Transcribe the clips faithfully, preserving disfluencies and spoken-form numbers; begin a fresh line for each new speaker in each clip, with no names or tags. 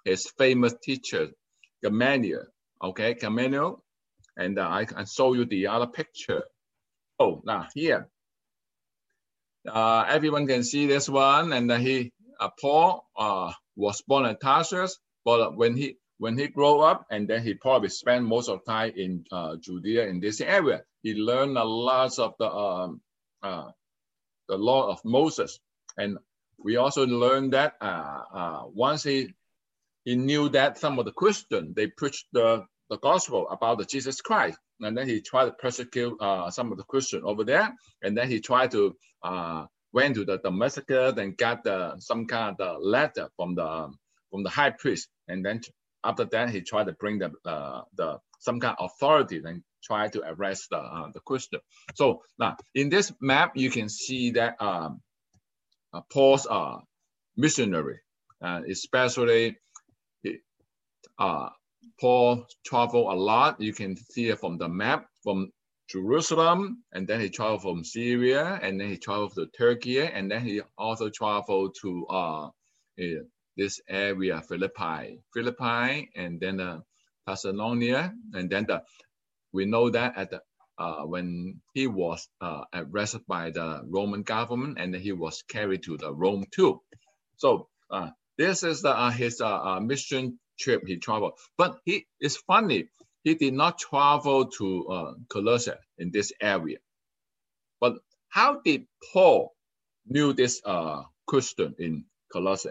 his famous teacher, Gamaliel. Okay, Gamaliel, and uh, I can show you the other picture. Oh, now here, uh, everyone can see this one, and uh, he, uh, Paul, uh, was born in Tarsus, but when he when he grew up, and then he probably spent most of the time in uh, Judea in this area. He learned a lot of the um, uh, the law of Moses, and we also learned that uh, uh, once he he knew that some of the Christians, they preached the, the gospel about the Jesus Christ, and then he tried to persecute uh, some of the Christians over there, and then he tried to uh, went to the Damascus and got the, some kind of the letter from the from the high priest, and then after that he tried to bring the uh, the some kind of authority and try to arrest the uh, the Christian. So now in this map you can see that um, uh, Paul's uh, missionary, uh, especially. Uh, Paul traveled a lot. You can see it from the map, from Jerusalem, and then he traveled from Syria, and then he traveled to Turkey, and then he also traveled to uh, this area, Philippi, Philippi, and then uh, Thessalonica, and then the, we know that at the uh, when he was uh, arrested by the Roman government, and then he was carried to the Rome too. So uh, this is the, uh, his uh, uh, mission trip he traveled, but he it's funny, he did not travel to uh, Colossae in this area. But how did Paul knew this uh, Christian in Colossae?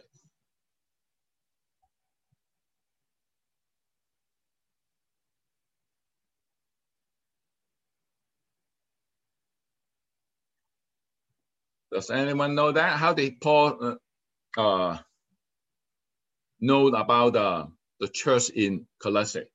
Does anyone know that? How did Paul uh, uh, know about uh, the church in Colossae?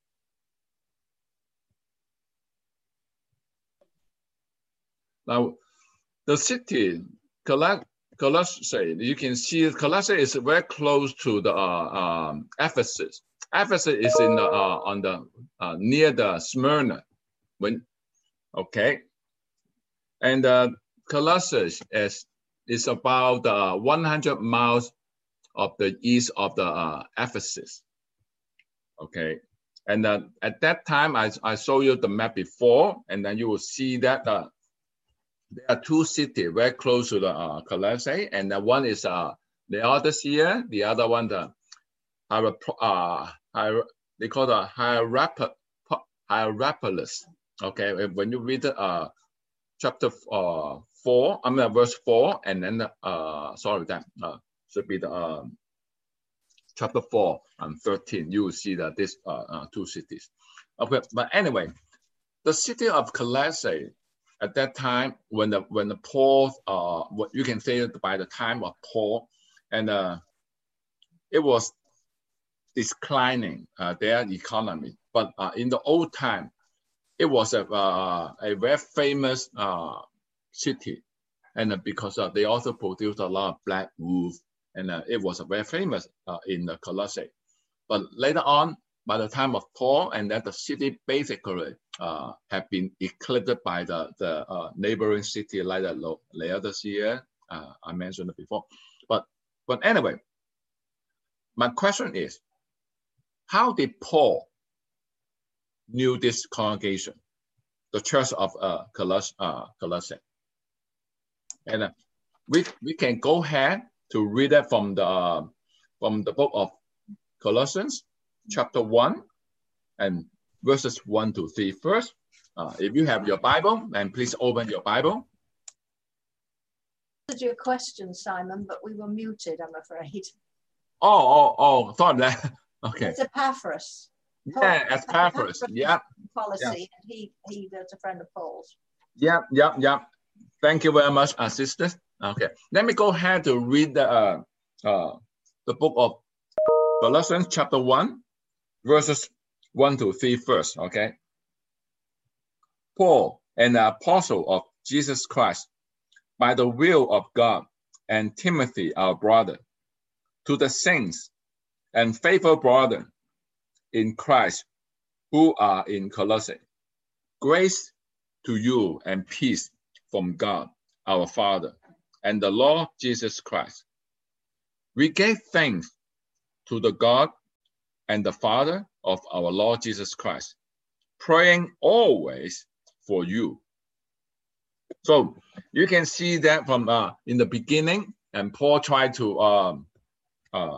Now, the city, Colossae, you can see Colossae is very close to the uh, um, Ephesus. Ephesus is in the, uh, on the uh, near the Smyrna. When okay, and uh, Colossae is is about uh, one hundred miles of the east of the uh, Ephesus. Okay, and uh, at that time I I showed you the map before, and then you will see that uh, there are two cities very close to the uh, Colossae, and the one is uh, Laodicea, the other one the uh, they call the Hierapolis. Okay, when you read uh, chapter uh, four, I mean verse four, and then uh, sorry that uh, should be the uh, chapter four and thirteen. You will see that this uh, uh, two cities. Okay, but anyway, the city of Colossae at that time, when the when the Paul, uh, what you can say by the time of Paul, and uh, it was declining uh, their economy. But uh, in the old time, it was a uh, a very famous uh, city, and uh, because uh, they also produced a lot of black wool, and uh, it was very famous uh, in the Colossae. But later on, by the time of Paul, and that the city basically uh, have been eclipsed by the, the uh, neighboring city like the Laodicea, uh, I mentioned it before. But, but anyway, my question is, how did Paul knew this congregation, the church of uh, Coloss uh, Colossae? And uh, we, we can go ahead to read that from the, uh, from the book of Colossians, chapter one, and verses one to three first. Uh, if you have your Bible, then please open your Bible.
I answered your question, Simon, but we were muted, I'm afraid.
Oh, oh, oh, sorry that. Okay.
It's Epaphras.
Yeah, Epaphras. Yeah.
Policy,
yes.
and he, he was a friend of Paul's.
Yeah, yeah, yeah. Thank you very much, uh, sisters. Okay, let me go ahead to read the, uh, uh, the book of Colossians, chapter one, verses one to three first, okay? Paul, an apostle of Jesus Christ, by the will of God, and Timothy, our brother, to the saints and faithful brethren in Christ who are in Colossae, grace to you and peace from God, our Father, and the Lord Jesus Christ. We gave thanks to the God and the Father of our Lord Jesus Christ, praying always for you. So you can see that from uh, in the beginning, and Paul tried to um, uh,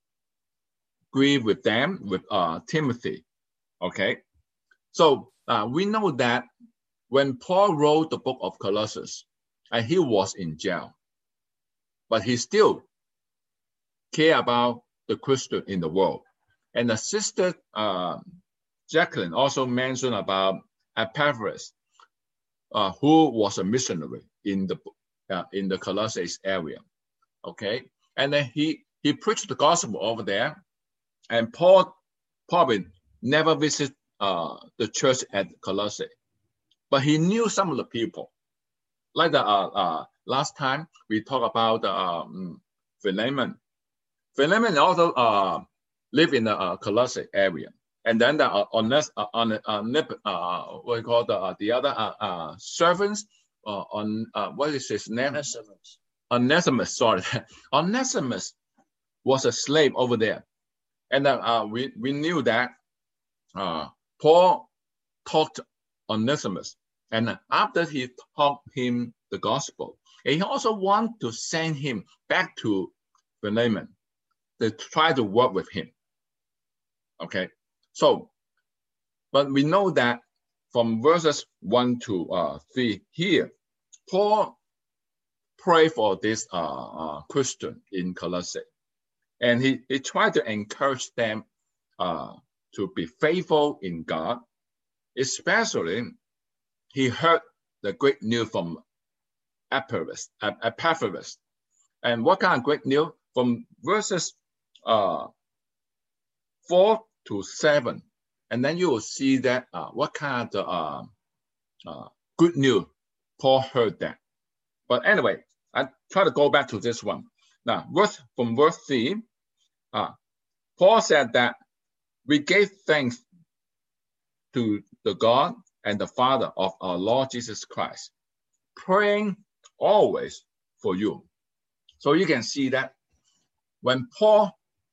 agree with them, with uh, Timothy. Okay, so uh, we know that when Paul wrote the book of Colossians, and he was in jail, but he still cared about the Christian in the world. And the sister uh, Jacqueline also mentioned about Epaphras, uh, who was a missionary in the uh, in the Colossae area. Okay, and then he he preached the gospel over there, and Paul probably never visited uh, the church at Colossae, but he knew some of the people. Like the uh, uh, last time we talked about um, Philemon. Philemon also uh, lived in the uh, Colossae area, and then the uh, on this uh, on uh, uh, what we call the uh, the other uh, uh, servants uh, on uh, what is his name?
Onesimus.
Onesimus, sorry, Onesimus was a slave over there, and then uh, we we knew that uh, Paul taught Onesimus, and after he taught him the gospel, he also wanted to send him back to Philemon to try to work with him. Okay, so, but we know that from verses one to uh, three here, Paul prayed for this uh, uh, Christian in Colossae, and he, he tried to encourage them uh, to be faithful in God. Especially, he heard the great news from Epaphras. Epaphras. And what kind of great news? From verses uh, four to seven. And then you will see that uh, what kind of uh, uh, good news Paul heard that. But anyway, I try to go back to this one. Now, verse, from verse three, uh, Paul said that we gave thanks to the God and the Father of our Lord Jesus Christ, praying always for you. So you can see that when Paul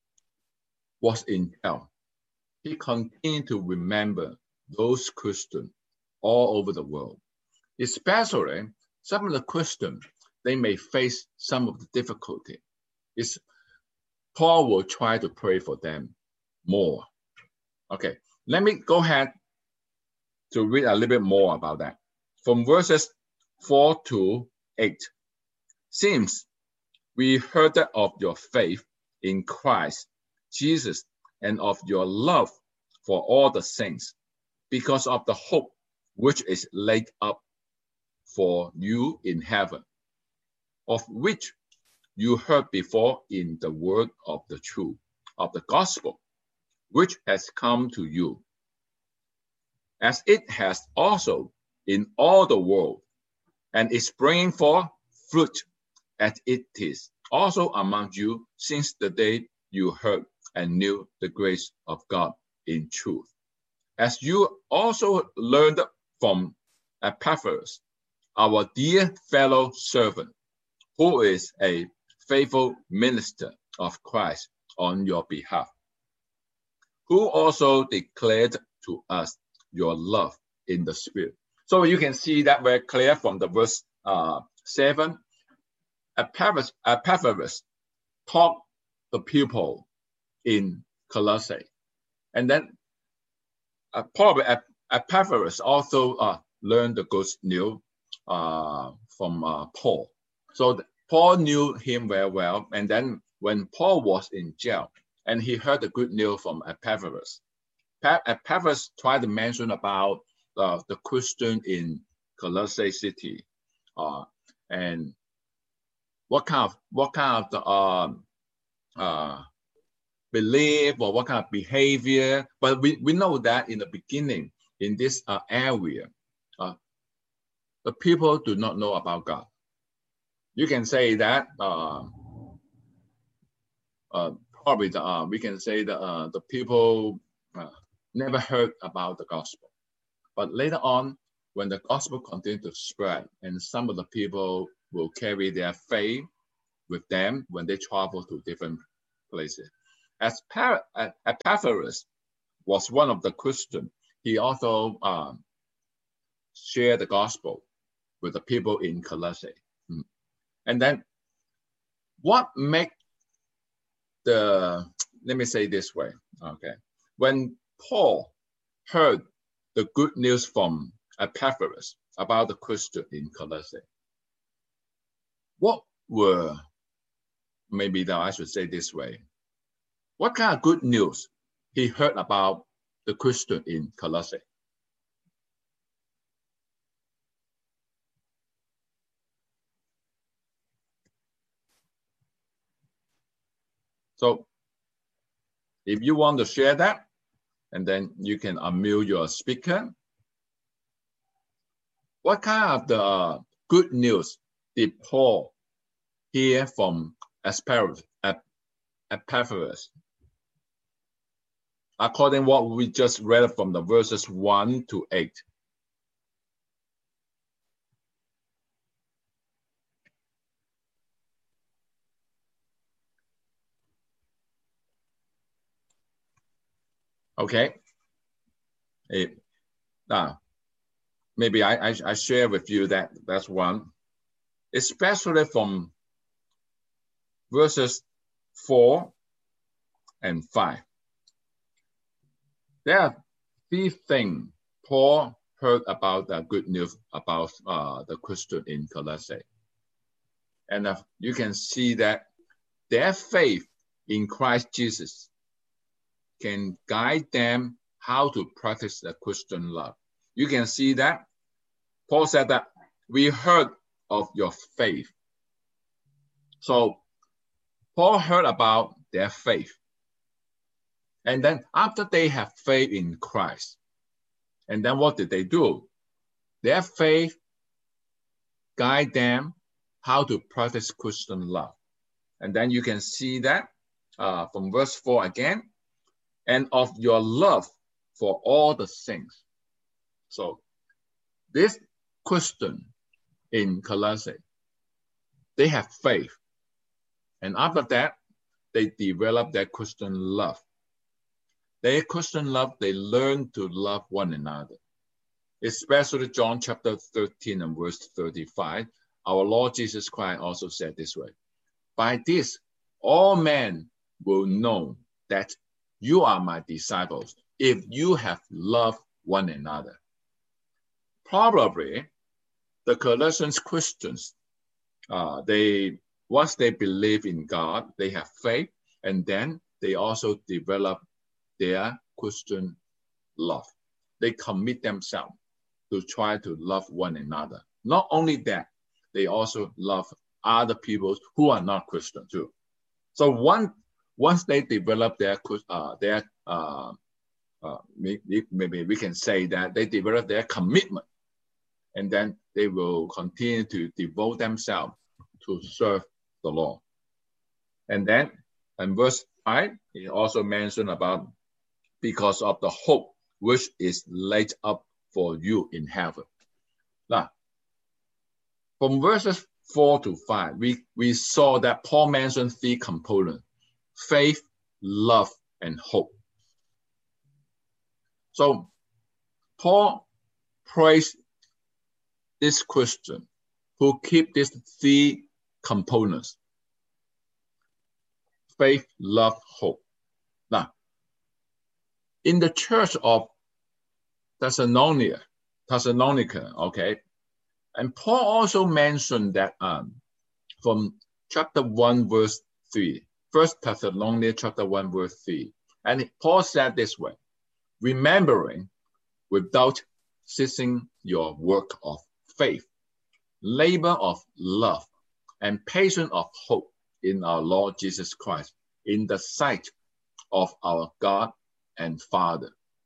was in hell, he continued to remember those Christians all over the world. Especially some of the Christians, they may face some of the difficulty. It's, Paul will try to pray for them more. Okay, let me go ahead to read a little bit more about that. From verses four to eight. Since we heard of your faith in Christ Jesus and of your love for all the saints, because of the hope which is laid up for you in heaven, of which you heard before in the word of the truth, of the gospel, which has come to you, as it has also in all the world, and is bringing forth fruit, as it is also among you since the day you heard and knew the grace of God in truth. As you also learned from Epaphras, our dear fellow servant, who is a faithful minister of Christ on your behalf, who also declared to us your love in the Spirit. So you can see that very clear from the verse uh, seven. Epaphras, Epaphras taught the people in Colossae. And then uh, probably Epaphras also uh, learned the good news uh, from uh, Paul. So the, Paul knew him very well. And then when Paul was in jail and he heard the good news from Epaphras, Epaphras tried to mention about uh, the Christian in Colossae city, uh, and what kind of what kind of the, uh, uh, belief or what kind of behavior. But we, we know that in the beginning in this uh, area, uh, the people do not know about God. You can say that uh, uh, probably the, uh, we can say that uh, the people uh, never heard about the gospel. But later on, when the gospel continued to spread, and some of the people will carry their faith with them when they travel to different places. as Epaphras was one of the Christians, he also um, shared the gospel with the people in Colossae. Mm. And then what make the, let me say this way, okay. When Paul heard the good news from Epaphras about the Christian in Colossae, what were, maybe that I should say this way, what kind of good news he heard about the Christian in Colossae? So if you want to share that, and then you can unmute your speaker. What kind of the good news did Paul hear from Epaphras, according to what we just read from the verses one to eight? Okay. Hey, now, maybe I, I, I share with you that that's one, especially from verses four and five. There are three things Paul heard about the good news about uh, the Christian in Colossae. And uh, you can see that their faith in Christ Jesus can guide them how to practice the Christian love. You can see that Paul said that we heard of your faith. So Paul heard about their faith. And then after they have faith in Christ, and then what did they do? Their faith guide them how to practice Christian love. And then you can see that uh, from verse four again, and of your love for all the saints. So this Christian in Colossae, they have faith. And after that, they develop their Christian love. Their Christian love, they learn to love one another. Especially John chapter thirteen and verse thirty-five, our Lord Jesus Christ also said this way, by this, all men will know that you are my disciples if you have loved one another. Probably the Colossians Christians, uh, they once they believe in God, they have faith, and then they also develop their Christian love. They commit themselves to try to love one another. Not only that, they also love other people who are not Christian too. So one, once they develop their, uh, their uh, uh, maybe, maybe we can say that they develop their commitment, and then they will continue to devote themselves to serve the Lord. And then in verse five, he also mentioned about because of the hope which is laid up for you in heaven. Now, from verses four to five, we, we saw that Paul mentioned three components: faith, love, and hope. So Paul praised this Christian who keep these three components: faith, love, hope. Now, in the church of Thessalonica, Thessalonica, okay, and Paul also mentioned that um, from chapter one, verse three, First Thessalonians chapter one, verse three, and Paul said this way, remembering without ceasing your work of faith, labor of love, and patience of hope in our Lord Jesus Christ, in the sight of our God and Father.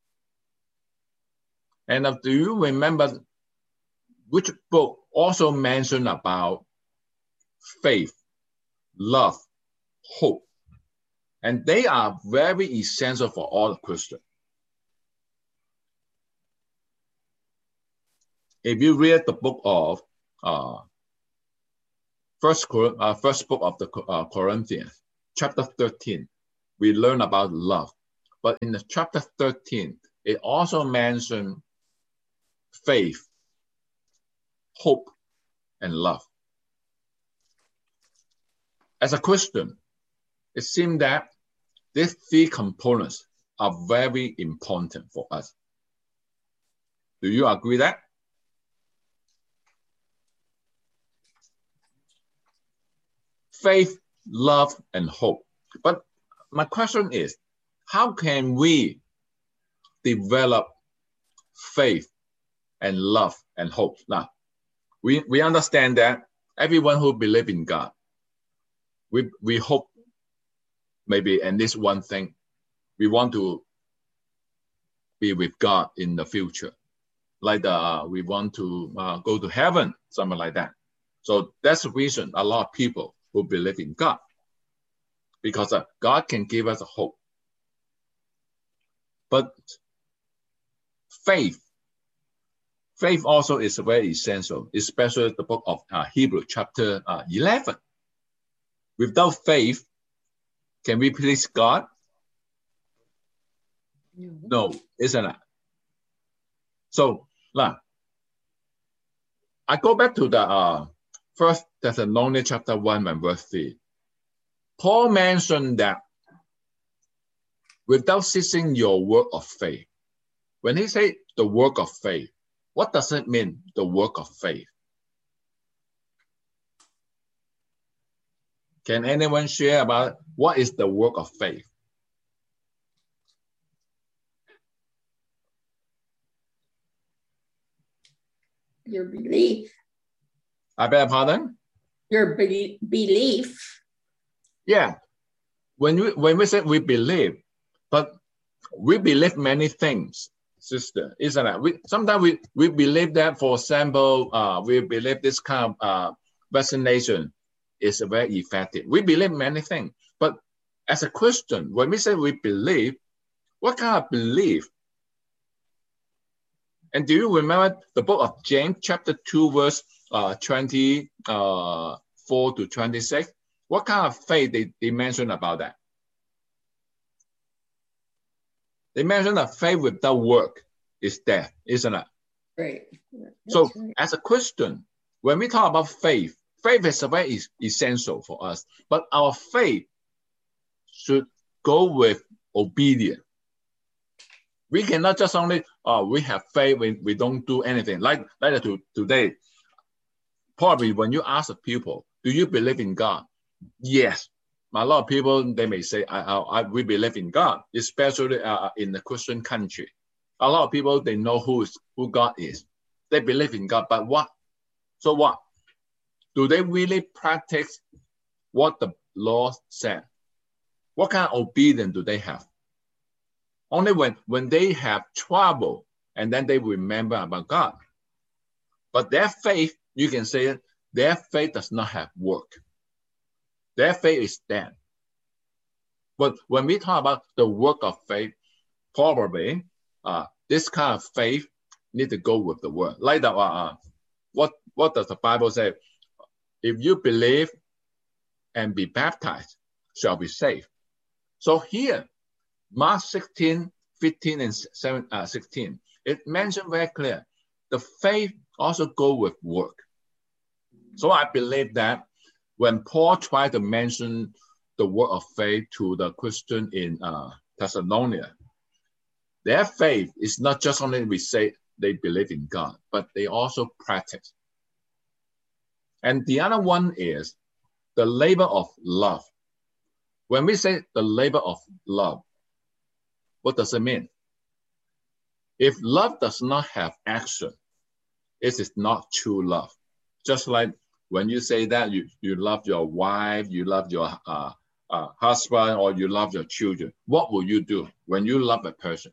And uh, do you remember which book also mentioned about faith, love, hope? And they are very essential for all Christians. If you read the book of uh, first, uh, first book of the uh, Corinthians, chapter thirteen, we learn about love. But in the chapter thirteen, it also mentioned faith, hope, and love. As a Christian, it seems that these three components are very important for us. Do you agree that? Faith, love, and hope. But my question is, how can we develop faith and love and hope? Now, we, we understand that everyone who believes in God, we, we hope maybe in this one thing, we want to be with God in the future. Like the, uh, we want to uh, go to heaven, something like that. So that's the reason a lot of people who believe in God, because uh, God can give us a hope. But faith, faith also is very essential, especially the book of uh, Hebrew chapter uh, eleven. Without faith, can we please God?
No,
no isn't it? So now, I go back to the uh, First Thessalonians chapter one and verse three. Paul mentioned that without ceasing your work of faith. When he said the work of faith, what does it mean, the work of faith? Can anyone share about what is the work of faith?
Your belief.
I beg your pardon?
Your be belief.
Yeah. When we, when we say we believe, but we believe many things, sister, isn't it? We, sometimes we, we believe that, for example, uh, we believe this kind of uh, vaccination is very effective. We believe many things. But as a Christian, when we say we believe, what kind of belief? And do you remember the book of James, chapter two, verse uh, twenty-four to twenty-six? What kind of faith they, they mention about that? They mention that faith without work is death, isn't it?
Right.
So
right.
as a Christian, when we talk about faith, faith is very essential for us. But our faith should go with obedience. We cannot just only, oh, we have faith, we, we don't do anything. Like, like to, today, probably when you ask people, do you believe in God? Yes. A lot of people, they may say, I, I, I, we believe in God, especially uh, in the Christian country. A lot of people, they know who, is, who God is. They believe in God, but what? So what? Do they really practice what the Lord said? What kind of obedience do they have? Only when, when they have trouble, and then they remember about God. But their faith, you can say, their faith does not have work. Their faith is dead. But when we talk about the work of faith, probably uh, this kind of faith need to go with the word. Like the, uh, what, what does the Bible say? If you believe and be baptized, shall be saved. So here, Mark sixteen, fifteen, and sixteen, it mentioned very clear. The faith also go with work. So I believe that when Paul tried to mention the word of faith to the Christian in uh, Thessalonica, their faith is not just only we say they believe in God, but they also practice. And the other one is the labor of love. When we say the labor of love, what does it mean? If love does not have action, it is not true love. Just like when you say that you, you love your wife, you love your uh, uh, husband, or you love your children, what will you do when you love a person?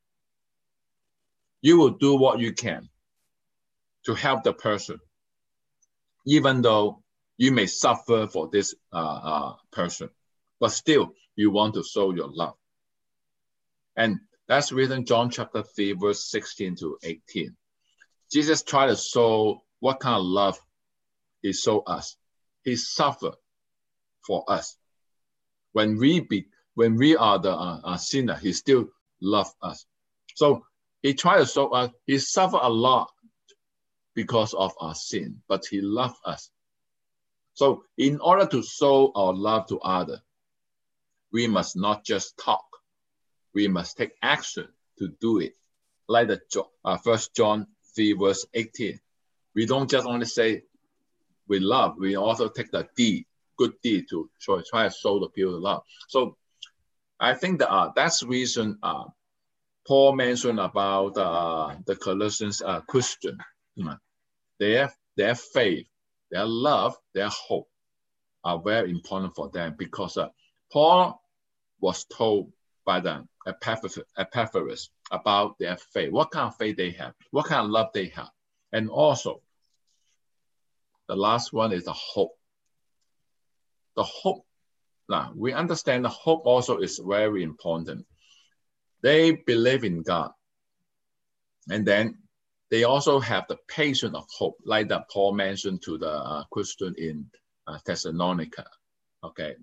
You will do what you can to help the person, even though you may suffer for this uh, uh, person, but still you want to show your love. And that's written John chapter three, verse sixteen to eighteen. Jesus tried to show what kind of love he showed us. He suffered for us. When we be, when we are the uh, uh, sinner, he still loves us. So he tried to show us, he suffered a lot because of our sin, but he loved us. So in order to show our love to others, we must not just talk. We must take action to do it. Like the uh, First John three verse eighteen. We don't just only say we love, we also take the deed, good deed to try, try to show the people love. So I think that uh, that's the reason uh, Paul mentioned about uh, the Colossians uh, Christian. You know, their, their faith, their love, their hope are very important for them, because uh, Paul was told by the Epaphras about their faith, what kind of faith they have, what kind of love they have. And also, the last one is the hope. The hope, now we understand the hope also is very important. They believe in God. And then they also have the patience of hope, like that Paul mentioned to the uh, Christian in uh, Thessalonica. Okay.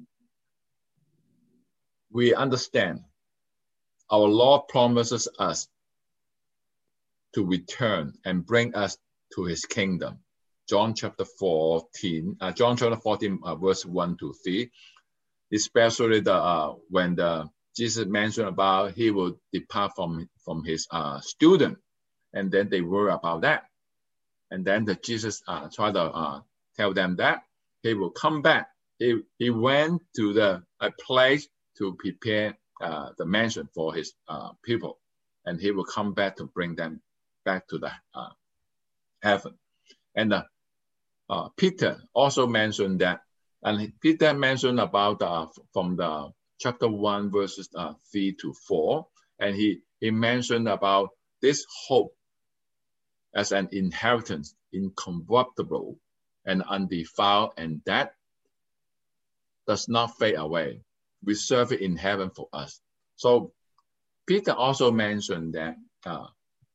We understand our Lord promises us to return and bring us to his kingdom. John chapter fourteen, uh, John chapter fourteen, uh, verse one to three, especially the uh, when the Jesus mentioned about he will depart from, from his uh, student, and then they worry about that. And then the Jesus uh, tried to uh, tell them that he will come back. He, he went to the a place to prepare uh, the mansion for his uh, people, and he will come back to bring them back to the uh, heaven. And uh, uh, Peter also mentioned that, and Peter mentioned about uh, from the chapter one verses uh, three to four, and he he mentioned about this hope as an inheritance, incorruptible and undefiled, and that does not fade away. We serve it in heaven for us. So Peter also mentioned that uh,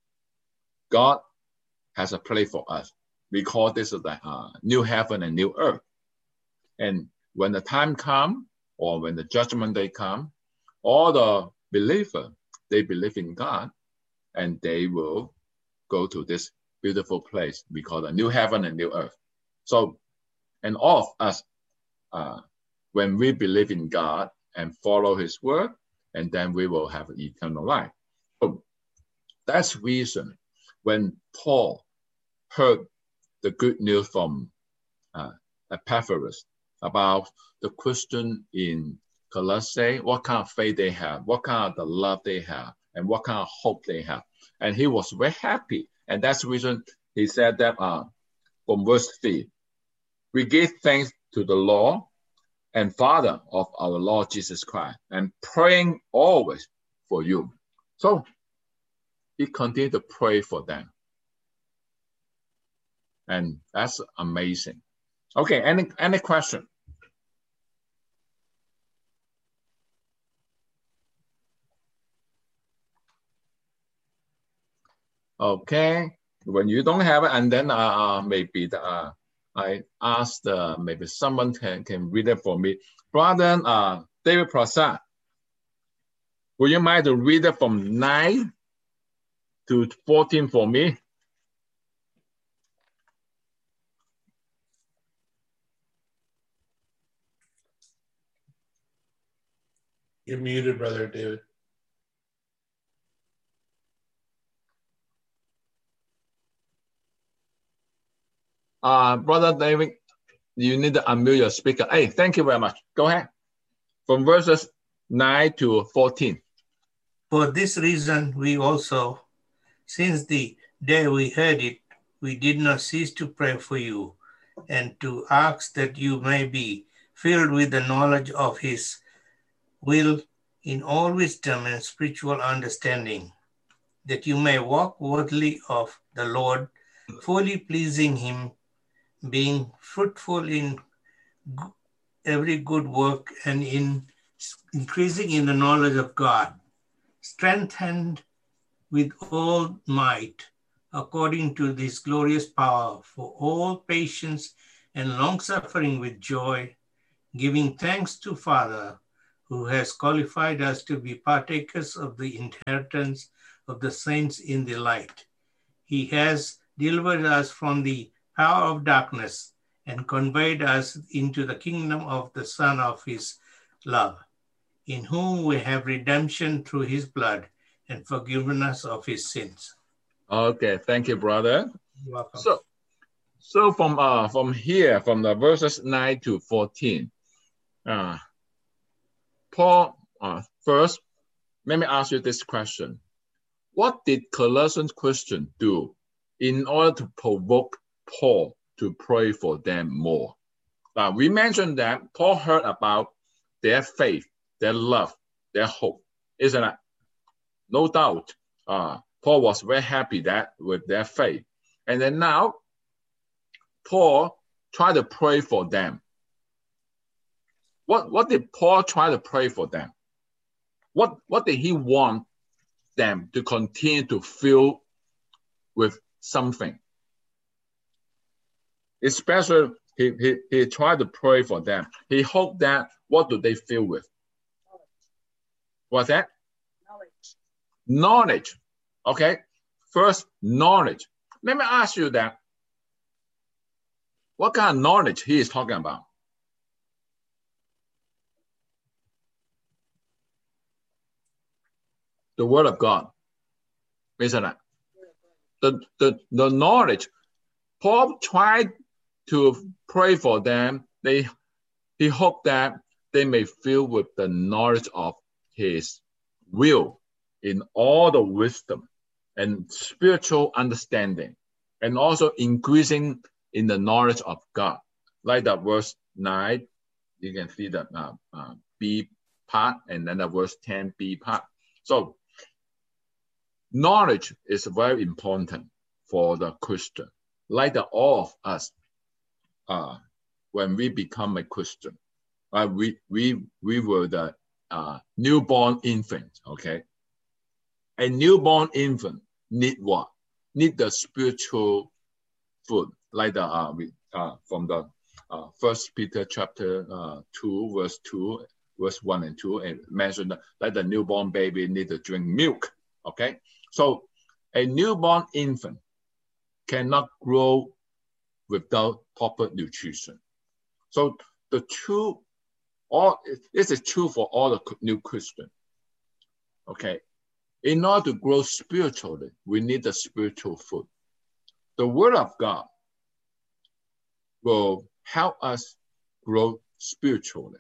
God has a place for us. We call this the uh, new heaven and new earth. And when the time comes, or when the judgment day comes, all the believers, they believe in God, and they will go to this beautiful place we call the new heaven and new earth. So, and all of us, uh, when we believe in God and follow his word, and then we will have eternal life. So that's the reason when Paul heard the good news from uh, Epaphras about the Christian in Colossae, what kind of faith they have, what kind of the love they have, and what kind of hope they have. And he was very happy. And that's the reason he said that uh, from verse three, we give thanks to the Lord and Father of our Lord Jesus Christ, and praying always for you. So he continued to pray for them. And that's amazing. Okay, any, any question? Okay, when you don't have it, and then uh, uh, maybe the, uh, I asked uh, maybe someone can, can read it for me. Brother uh, David Prasad, would you mind to read it from nine to fourteen for me?
You're muted, Brother David.
Uh, Brother David, you need to unmute your speaker. Hey, thank you very much. Go ahead. From verses nine to fourteen.
For this reason, we also, since the day we heard it, we did not cease to pray for you and to ask that you may be filled with the knowledge of his will in all wisdom and spiritual understanding, that you may walk worthily of the Lord, fully pleasing him, being fruitful in every good work and in increasing in the knowledge of God, strengthened with all might, according to this glorious power, for all patience and long-suffering with joy, giving thanks to Father, who has qualified us to be partakers of the inheritance of the saints in the light. He has delivered us from the power of darkness and conveyed us into the kingdom of the Son of his love, in whom we have redemption through his blood and forgiveness of his sins.
Okay, thank you, brother.
You're welcome.
So, so from uh from here, from the verses nine to fourteen, uh, Paul, uh, first, let me ask you this question. What did Colossian Christians do in order to provoke Paul to pray for them more? Now, we mentioned that Paul heard about their faith, their love, their hope, isn't it? No doubt, uh, Paul was very happy that with their faith. And then now, Paul tried to pray for them. What, what did Paul try to pray for them? What, what did he want them to continue to fill with something? Especially, he, he, he tried to pray for them. He hoped that, what do they fill with? What's that?
Knowledge.
Knowledge. Okay. First, knowledge. Let me ask you that. What kind of knowledge he is talking about? The word of God. Isn't it? The, the, the knowledge. Paul tried to pray for them. They, he hoped that they may fill with the knowledge of his will in all the wisdom and spiritual understanding, and also increasing in the knowledge of God. Like that verse nine, you can see the uh, uh, B part, and then the verse ten B part. So knowledge is very important for the Christian. Like the, all of us, uh, when we become a Christian, uh, we, we, we were the uh, newborn infant, okay? A newborn infant need what? Need the spiritual food, like the uh, we, uh, from the uh, First Peter chapter uh, two, verse two, verse one and two, and mentioned like the newborn baby need to drink milk. Okay, so a newborn infant cannot grow without proper nutrition. So the true, all this is true for all the new Christians. Okay. In order to grow spiritually, we need the spiritual food. The Word of God will help us grow spiritually.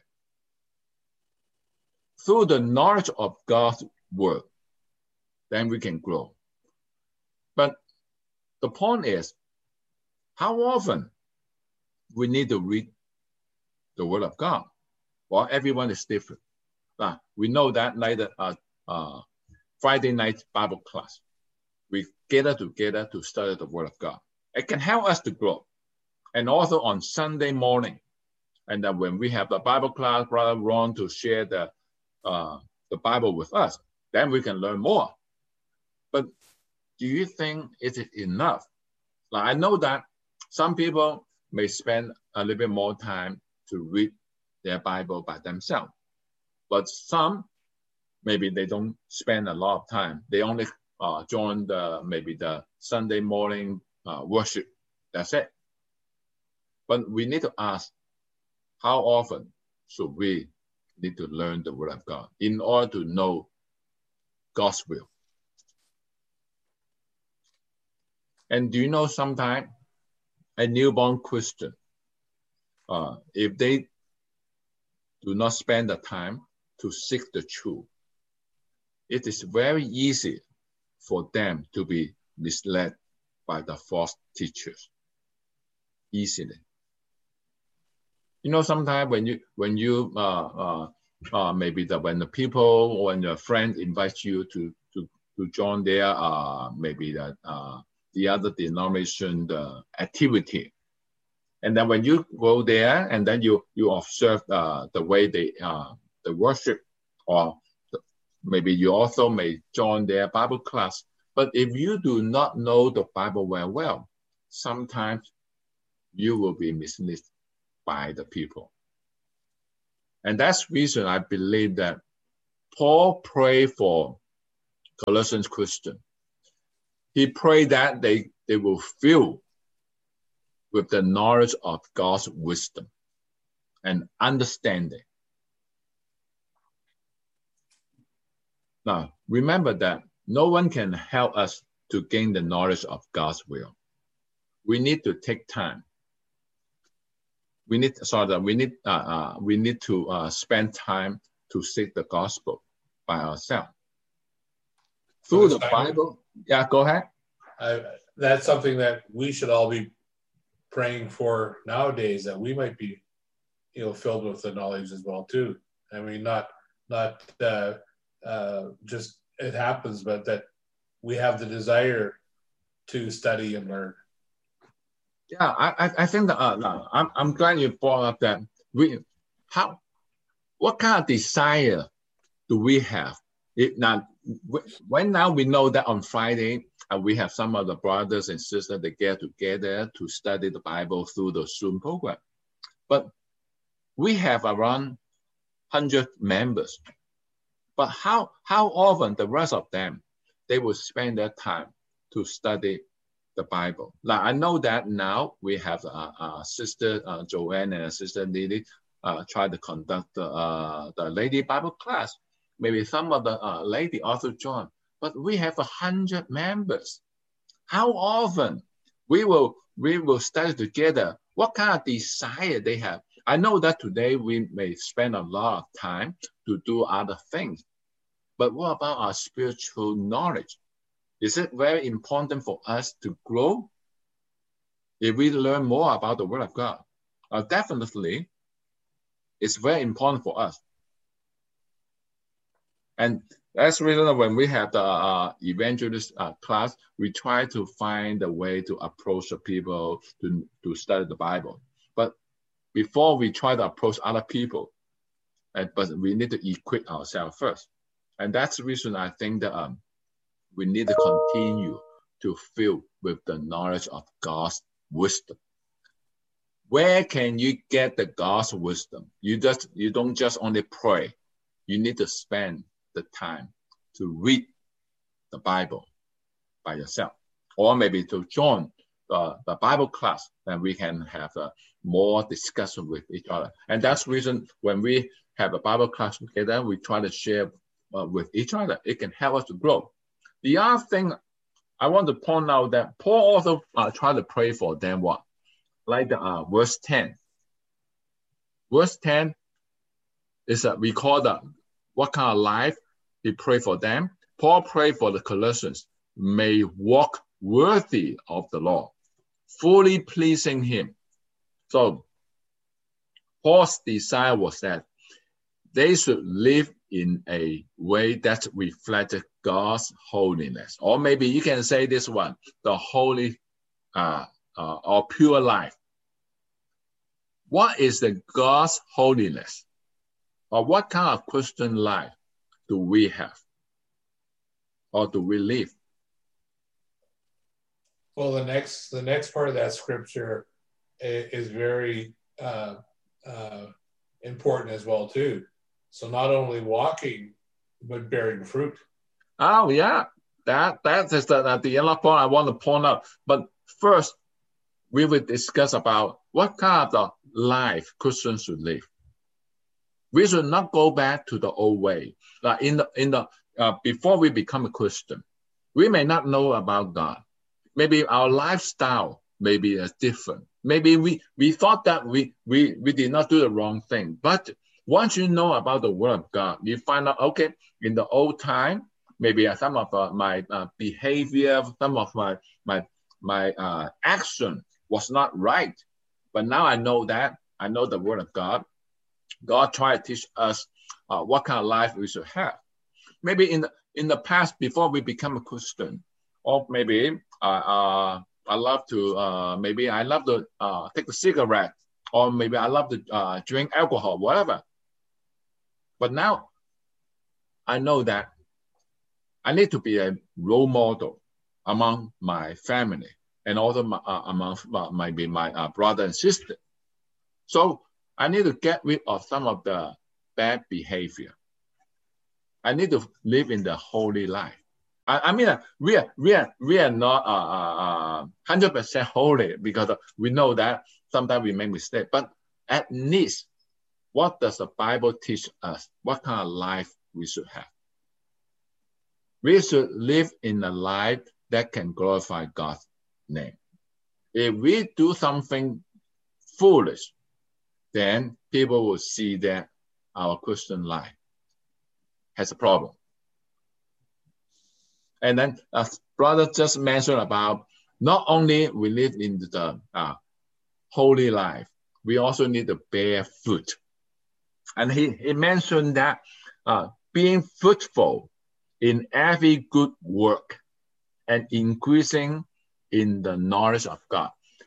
Through the knowledge of God's Word, then we can grow. But the point is, how often we need to read the Word of God? Well, everyone is different. Uh, we know that neither uh, uh, Friday night Bible class, we gather together to study the Word of God. It can help us to grow. And also on Sunday morning, and then when we have the Bible class, Brother Ron to share the, uh, the Bible with us, then we can learn more. But do you think it is enough? Like, I know that some people may spend a little bit more time to read their Bible by themselves, but some, maybe they don't spend a lot of time. They only uh, join the maybe the Sunday morning uh, worship. That's it. But we need to ask, how often should we need to learn the Word of God in order to know God's will? And do you know sometimes a newborn Christian, uh, if they do not spend the time to seek the truth, it is very easy for them to be misled by the false teachers. Easily. You know, sometimes when you when you uh, uh, uh, maybe the when the people or when your friend invites you to to to join their uh, maybe the uh, the other denomination the activity, and then when you go there and then you you observe uh, the way they uh, the worship, or the, maybe you also may join their Bible class. But if you do not know the Bible very well, sometimes you will be misled by the people. And that's the reason I believe that Paul prayed for Colossians Christian. He prayed that they, they will fill with the knowledge of God's wisdom and understanding. Now, remember that no one can help us to gain the knowledge of God's will. We need to take time. We need, sorry, we need, uh, uh, we need to uh, spend time to seek the gospel by ourselves. Through the Bible. Yeah, go ahead.
I, that's something that we should all be praying for nowadays, that we might be, you know, filled with the knowledge as well too. I mean, not not uh, uh, just it happens, but that we have the desire to study and learn.
Yeah, I I think that uh, I'm I'm glad you brought up that we how what kind of desire do we have? It now when now we know that on Friday uh, we have some of the brothers and sisters that get together to study the Bible through the Zoom program, but we have around one hundred members. But how how often the rest of them they will spend their time to study the Bible? Now I know that now we have uh, uh, Sister uh, Joanne and Sister Lily uh, try to conduct the uh, the lady Bible class. Maybe some of the uh, lady also join, but we have a hundred members. How often we will we will study together? What kind of desire they have? I know that today we may spend a lot of time to do other things, but what about our spiritual knowledge? Is it very important for us to grow? If we learn more about the Word of God, uh, definitely it's very important for us. And that's the reason when we have the uh, evangelist uh, class, we try to find a way to approach the people to, to study the Bible. But before we try to approach other people, uh, but we need to equip ourselves first. And that's the reason I think that um, we need to continue to fill with the knowledge of God's wisdom. Where can you get the God's wisdom? You just you don't just only pray. You need to spend the time to read the Bible by yourself, or maybe to join the, the Bible class, then we can have a more discussion with each other. And that's the reason when we have a Bible class together, we try to share uh, with each other. It can help us to grow. The other thing I want to point out that Paul also uh, tried to pray for them what? Like the uh, verse ten. Verse ten is that we call the what kind of life he prayed for them. Paul prayed for the Colossians, may walk worthy of the Lord, fully pleasing him. So Paul's desire was that they should live in a way that reflected God's holiness. Or maybe you can say this one, the holy uh, uh, or pure life. What is the God's holiness? Or what kind of Christian life do we have? Or do we live?
Well, the next the next part of that scripture is very uh, uh, important as well too. So not only walking, but bearing fruit.
Oh yeah, that that is the the other point I want to point out. But first, we will discuss about what kind of life Christians should live. We should not go back to the old way. Like in the in the uh, before we become a Christian, we may not know about God. Maybe our lifestyle maybe is different. Maybe we we thought that we we we did not do the wrong thing. But once you know about the Word of God, you find out, okay, in the old time, maybe uh, some of uh, my uh, behavior, some of my my my uh, action was not right. But now I know that I know the Word of God. God tried to teach us uh, what kind of life we should have. Maybe in the in the past, before we become a Christian, or maybe uh, uh, I love to uh, maybe I love to uh, take a cigarette, or maybe I love to uh, drink alcohol, whatever. But now I know that I need to be a role model among my family and also my, uh, among uh, maybe my uh, brother and sister. So I need to get rid of some of the bad behavior. I need to live in the holy life. I, I mean, uh, we are we are we are not uh hundred percent holy because we know that sometimes we make mistakes. But at least, what does the Bible teach us? What kind of life we should have? We should live in a life that can glorify God's name. If we do something foolish, then people will see that our Christian life has a problem. And then as brother just mentioned about, not only we live in the uh, holy life, we also need to bear fruit. And he, he mentioned that uh, being fruitful in every good work and increasing in the knowledge of God.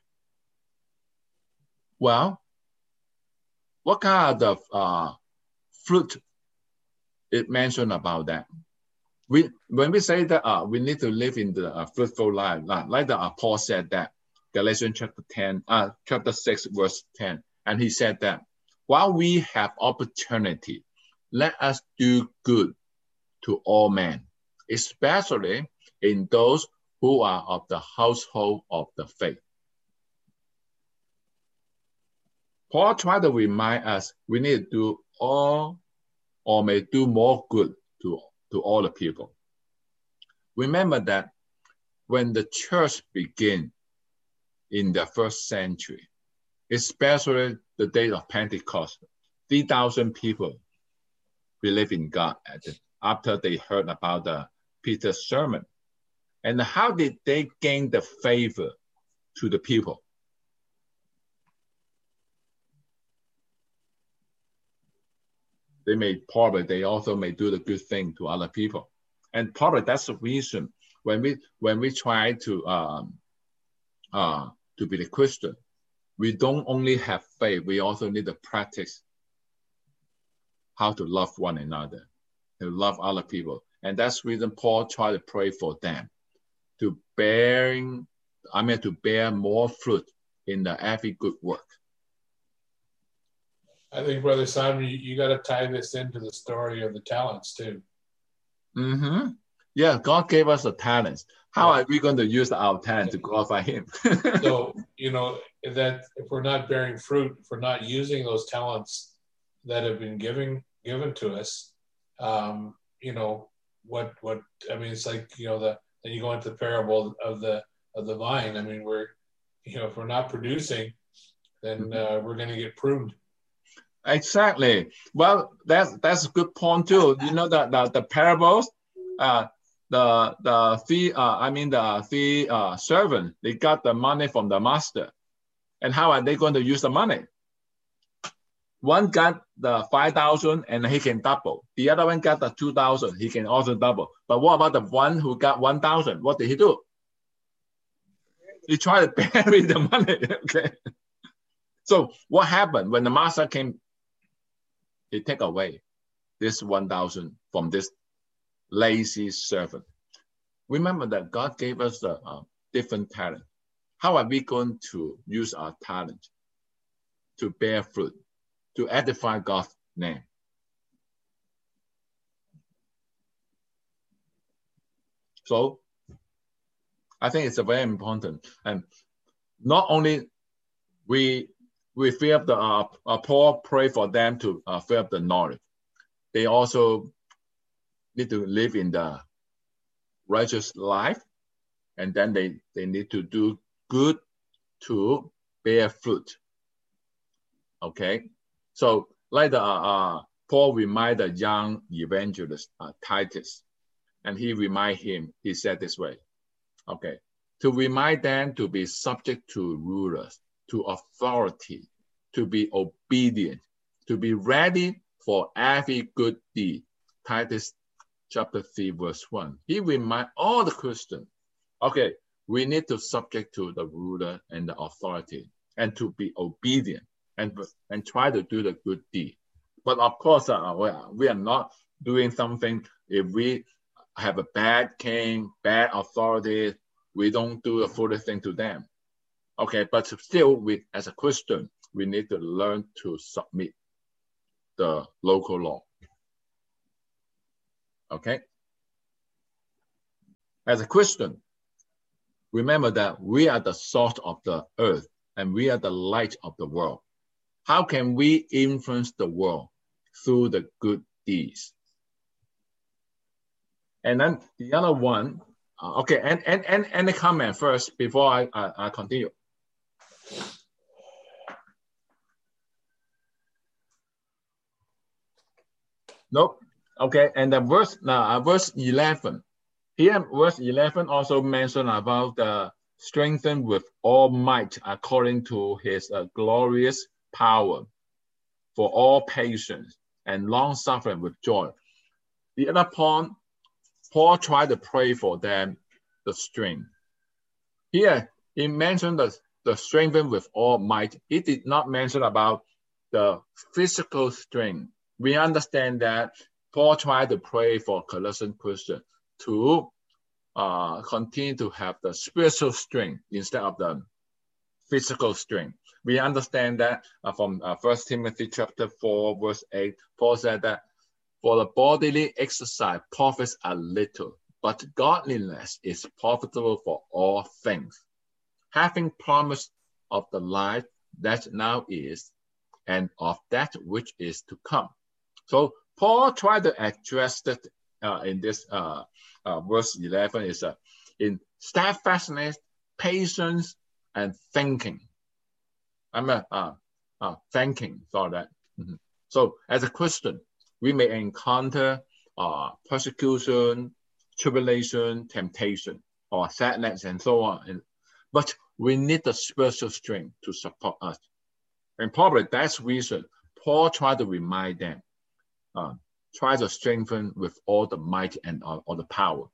Well, what kind of uh, fruit it mentioned about that? We when we say that uh, we need to live in the uh, fruitful life, like, like the uh, Paul said that Galatians chapter ten, uh, chapter six, verse ten, and he said that while we have opportunity, let us do good to all men, especially in those who are of the household of the faith. Paul tried to remind us we need to do all or may do more good to, to all the people. Remember that when the church began in the first century, especially the day of Pentecost, three thousand people believed in God at the, after they heard about the Peter's sermon. And how did they gain the favor to the people? They may probably, they also may do the good thing to other people. And probably that's the reason when we, when we try to, um, uh, to be a Christian, we don't only have faith, we also need to practice how to love one another, to love other people. And that's the reason Paul tried to pray for them, to bearing, I mean, to bear more fruit in the every good work.
I think, Brother Simon, you, you got to tie this into the story of the talents too.
Mm-hmm. Yeah, God gave us the talents. How yeah. are we going to use our talent to glorify Him?
So, you know, that if we're not bearing fruit, if we're not using those talents that have been given given to us, um, you know, what what I mean, it's like, you know, the then you go into the parable of the of the vine. I mean, we're, you know, if we're not producing, then uh, we're going to get pruned.
Exactly. Well, that's that's a good point too. You know the the, the parables, uh, the the three uh, I mean the three uh, servants, they got the money from the master, and how are they going to use the money? One got the five thousand and he can double. The other one got the two thousand, he can also double. But what about the one who got one thousand? What did he do? He tried to bury the money. Okay. So what happened when the master came? He take away this one thousand from this lazy servant. Remember that God gave us a, a different talent. How are we going to use our talent to bear fruit, to edify God's name? So I think it's a very important. And not only we We fill up the, uh, uh, Paul pray for them to uh, fill up the knowledge. They also need to live in the righteous life, and then they, they need to do good to bear fruit. Okay, so like the, uh, uh, Paul remind the young evangelist uh, Titus, and he remind him, he said this way, okay, to remind them to be subject to rulers, to authority, to be obedient, to be ready for every good deed. Titus chapter three, verse one. He remind all the Christians, okay, we need to subject to the ruler and the authority and to be obedient and, and try to do the good deed. But of course, uh, we are not doing something if we have a bad king, bad authority, we don't do a foolish thing to them. Okay, but still, we as a Christian, we need to learn to submit the local law. Okay? As a Christian, remember that we are the salt of the earth and we are the light of the world. How can we influence the world? Through the good deeds. And then the other one, uh, okay, and, and, and, and the comment first before I, I, I continue. Nope. Okay, and the verse now, uh, verse eleven. Here, verse eleven also mentioned about the strengthened with all might according to his uh, glorious power for all patience and long suffering with joy. The other point, Paul tried to pray for them the strength. Here, he mentioned the, the strengthened with all might. He did not mention about the physical strength. We understand that Paul tried to pray for Colossian Christians to uh, continue to have the spiritual strength instead of the physical strength. We understand that uh, from uh, First Timothy chapter four, verse eight, Paul said that for the bodily exercise profits a little, but godliness is profitable for all things, having promise of the life that now is and of that which is to come. So Paul tried to address that uh, in this uh, uh, verse eleven is uh, in steadfastness, patience, and thinking. I'm uh, uh, uh, thanking for that. Mm-hmm. So as a Christian, we may encounter uh, persecution, tribulation, temptation, or sadness, and so on. And, but we need the spiritual strength to support us. And probably that's the reason Paul tried to remind them, uh, try to strengthen with all the might and uh, all the power.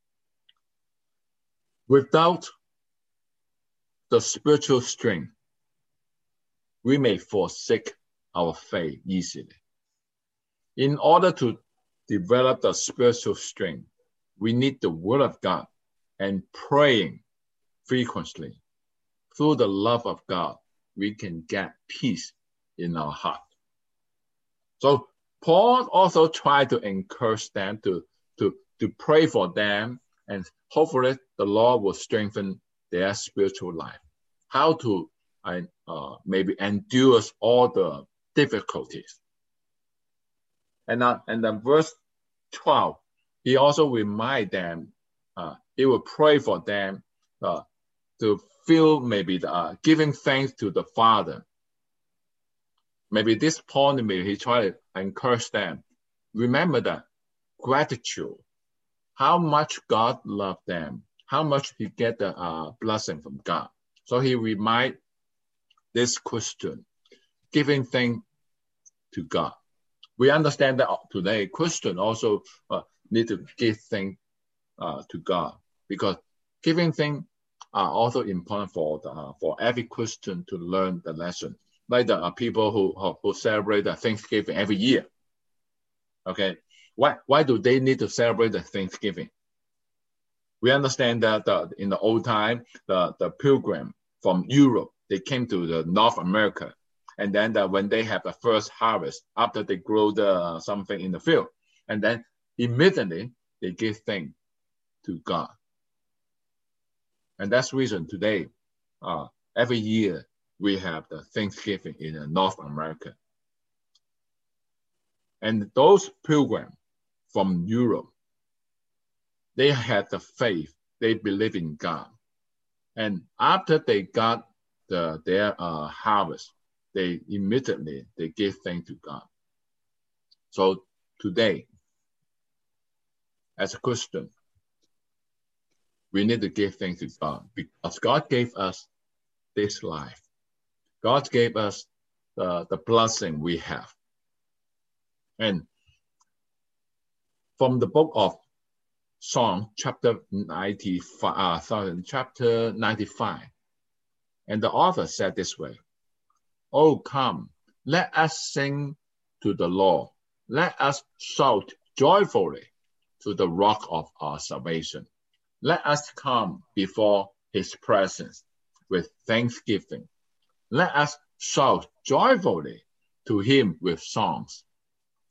Without the spiritual strength, we may forsake our faith easily. In order to develop the spiritual strength, we need the Word of God and praying frequently. Through the love of God, we can get peace in our heart. So Paul also tried to encourage them to, to, to pray for them, and hopefully the Lord will strengthen their spiritual life. How to uh, maybe endure all the difficulties. And, uh, and then verse twelve, he also remind them, uh, he will pray for them uh, to feel maybe the, uh, giving thanks to the Father. Maybe this point, maybe he tried to encourage them. Remember that gratitude, how much God loved them, how much he get the uh, blessing from God. So he remind this Christian, giving thanks to God. We understand that today Christians also uh, need to give thanks uh, to God, because giving thanks are also important for the, uh, for every Christian to learn the lesson. Like the uh, people who, who who celebrate the Thanksgiving every year. Okay, why why do they need to celebrate the Thanksgiving? We understand that uh, in the old time, the the pilgrim from Europe, they came to the North America, and then the, when they have the first harvest after they grow the uh, something in the field, and then immediately they give thanks to God. And that's the reason today, uh, every year, we have the Thanksgiving in North America. And those pilgrims from Europe, they had the faith, they believe in God. And after they got the, their uh, harvest, they immediately, they give thanks to God. So today, as a Christian, we need to give thanks to God, because God gave us this life. God gave us the, the blessing we have. And from the book of Psalm, chapter ninety-five, uh, sorry, chapter ninety-five, and the author said this way, "Oh, come, let us sing to the Lord. Let us shout joyfully to the rock of our salvation. Let us come before his presence with thanksgiving. Let us shout joyfully to him with songs.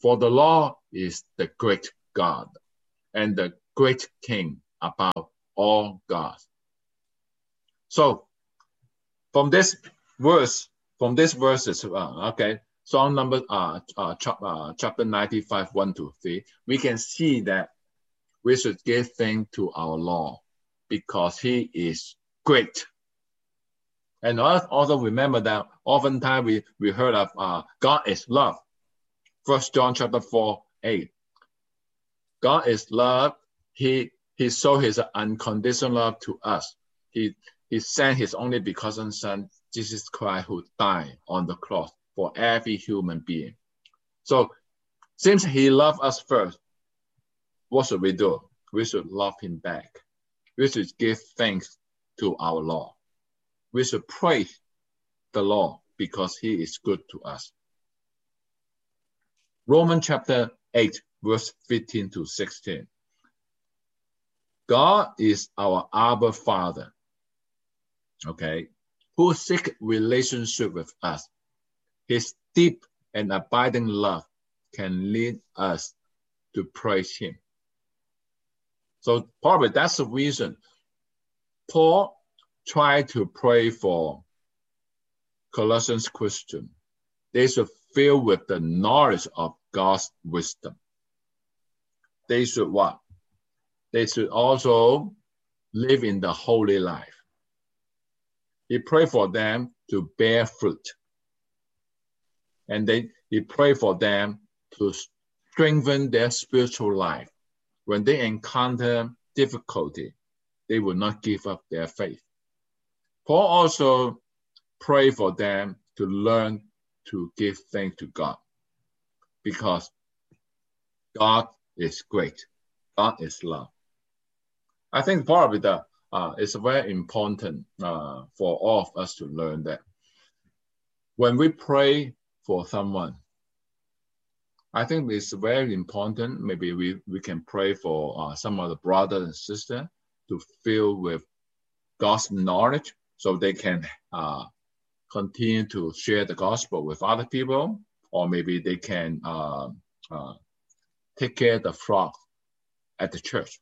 For the Lord is the great God and the great King above all gods. So from this verse, from this verses, uh, okay, Psalm number uh, uh, ch uh, chapter ninety-five, one to three, we can see that we should give thanks to our Lord because He is great. And also remember that oftentimes we, we heard of uh, God is love. First John chapter four, eight. God is love. He He showed His unconditional love to us. He He sent His only begotten Son, Jesus Christ, who died on the cross for every human being. So since He loved us first, what should we do? We should love Him back. We should give thanks to our Lord. We should praise the Lord because He is good to us. Romans chapter eight, verse fifteen to sixteen. God is our Abba Father, okay, who seeks relationship with us. His deep and abiding love can lead us to praise Him. So probably that's the reason Paul tried to pray for Colossians Christians. They should fill with the knowledge of God's wisdom. They should what? They should also live in the holy life. He prayed for them to bear fruit. And they, he prayed for them to strengthen their spiritual life. When they encounter difficulty, they will not give up their faith. Paul also prayed for them to learn to give thanks to God because God is great. God is love. I think probably that uh, it's very important uh, for all of us to learn that when we pray for someone, I think it's very important. Maybe we, we can pray for uh, some of the brothers and sisters to fill with God's knowledge so they can uh, continue to share the gospel with other people, or maybe they can uh, uh, take care of the flock at the church.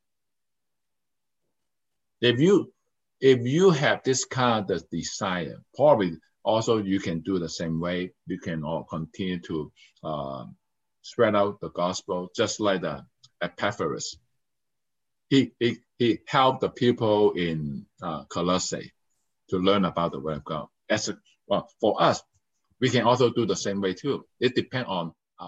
If you, if you have this kind of desire, probably also you can do the same way. You can all continue to uh, spread out the gospel, just like the Epaphras. He, he, he helped the people in uh, Colossae to learn about the word of God. As a, well, for us, we can also do the same way too. It depends on